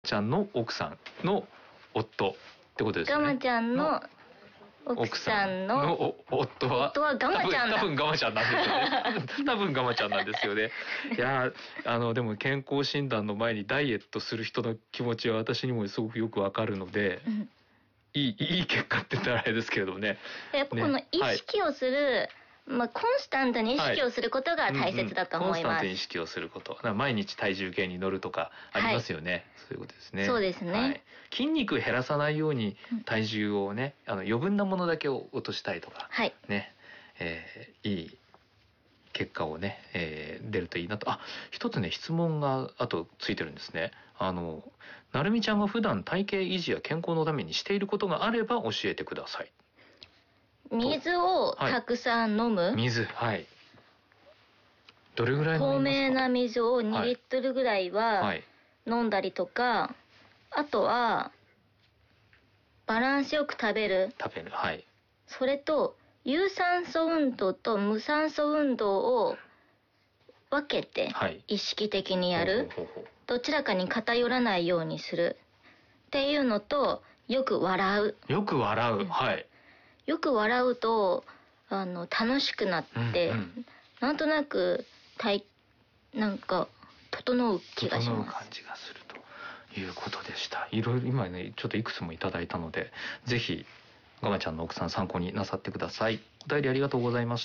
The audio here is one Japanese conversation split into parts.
ちゃんの奥さんの夫ってことですよね。 ガマちゃんの奥さんの夫はガマちゃんだ。 多分ガマちゃんなんですよね。多分ガマちゃんなんですよね。いやでも健康診断の前にダイエットする人の気持ちは私にもすごくよくわかるので、いい結果って言ったらあれですけれどもね。 やっぱこの意識をする、コンスタントに意識をすることが大切だと思います。 コンスタントに意識をすること。毎日体重計に乗るとかありますよね。そういうことですね。 そうですね。 筋肉減らさないように体重をね、余分なものだけを落としたいとか、ね、いい結果をね、出るといいなと。一つね、質問があとついてるんですね。なるみちゃんが普段体型維持や健康のためにしていることがあれば教えてください。 水をたくさん飲む。 水、どれぐらい飲みますか？ 透明な水を2リットルぐらいは飲んだりとか、あとはバランスよく食べる。それと有酸素運動と無酸素運動を分けて意識的にやる。どちらかに偏らないようにするっていうのと、よく笑う。よく笑うと楽しくなって、なんとなくなんか整う気がします。整う感じがするということでした。いろいろ今ね、ちょっといくつもいただいたので、ぜひガマちゃんの奥さん参考になさってください。お便りありがとうございました。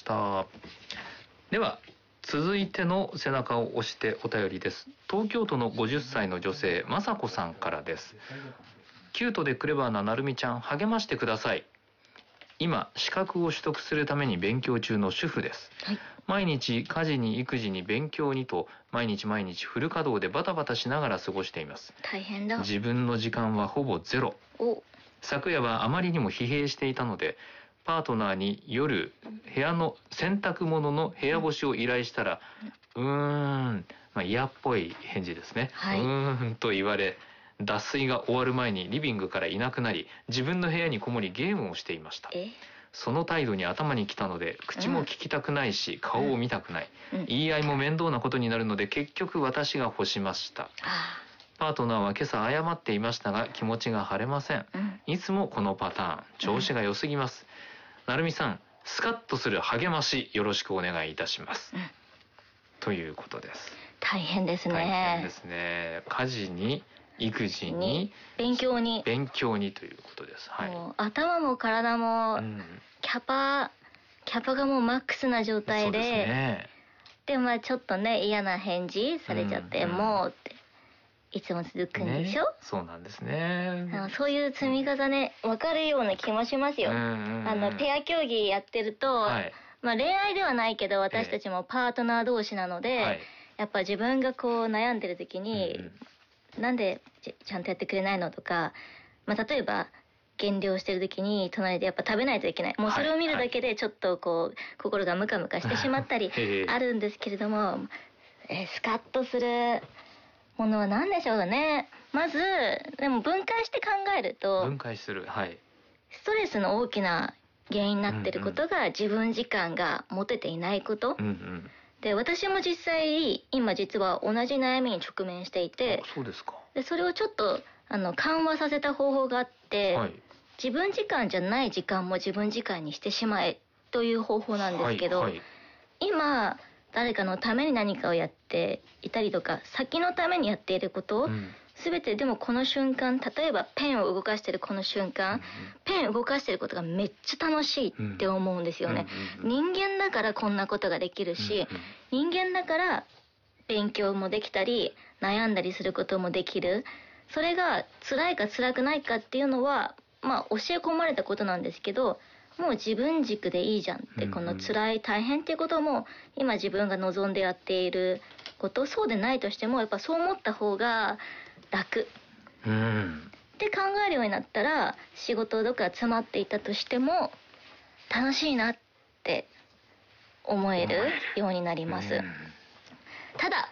では続いての背中を押してお便りです。東京都の50歳の女性、まさこさんからです。キュートでクレバーななるみちゃん、励ましてください。今資格を取得するために勉強中の主婦です、毎日家事に育児に勉強にと毎日フル稼働でバタバタしながら過ごしています。 大変だ。 自分の時間はほぼゼロ。昨夜はあまりにも疲弊していたので、パートナーに夜部屋の洗濯物の部屋干しを依頼したら、嫌っぽい返事ですね、と言われ、脱水が終わる前にリビングからいなくなり、自分の部屋にこもりゲームをしていました。その態度に頭にきたので、口も聞きたくないし、顔を見たくない、言い合いも面倒なことになるので、結局私が干しました。パートナーは今朝謝っていましたが、気持ちが晴れません、いつもこのパターン、調子が良すぎます、なるみさん、スカッとする励ましよろしくお願いいたします、ということです。大変ですね。大変ですね。家事に育児に勉強にということです。 もう頭も体もキャパがもうマックスな状態で、でちょっとね、嫌な返事されちゃって、もうっていつも続くんでしょ、 そうなんですね。 そういう積み重ね分かるような気もしますよ。ペア競技やってると、恋愛ではないけど私たちもパートナー同士なので、やっぱ自分がこう悩んでる時に、なんでちゃんとやってくれないのとか、例えば減量してる時に隣でやっぱ食べないといけない、もうそれを見るだけでちょっとこう心がムカムカしてしまったりあるんですけれども、スカッとするものは何でしょうね。まずでも分解して考えると、ストレスの大きな原因になっていることが、自分時間が持てていないこと、で私も実際今実は同じ悩みに直面していて、それをちょっと緩和させた方法があって、自分時間じゃない時間も自分時間にしてしまえという方法なんですけど、今誰かのために何かをやっていたりとか、先のためにやっていることを全て、でもこの瞬間、例えばペンを動かしているこの瞬間、ペンを動かしていることがめっちゃ楽しいって思うんですよね。人間だからこんなことができるし、人間だから勉強もできたり悩んだりすることもできる。それが辛いか辛くないかっていうのは教え込まれたことなんですけど、もう自分軸でいいじゃんって、この辛い大変っていうことも今自分が望んでやっていること、そうでないとしてもやっぱそう思った方が楽って考えるようになったら、仕事どこか詰まっていたとしても楽しいなって思えるようになります。ただ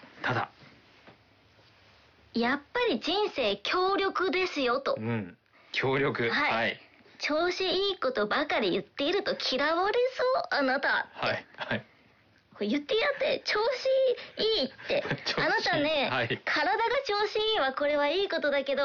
やっぱり人生協力ですよと。 協力、 調子いいことばかり言っていると嫌われそうあなたって、 言ってやって調子いいってあなたね、はい、体が調子いいはこれはいいことだけど